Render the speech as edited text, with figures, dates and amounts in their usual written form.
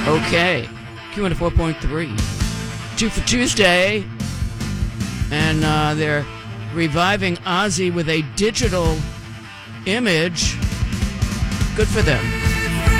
Okay. Q104.3. Two for Tuesday. And they're reviving Ozzy with a digital image. Good for them.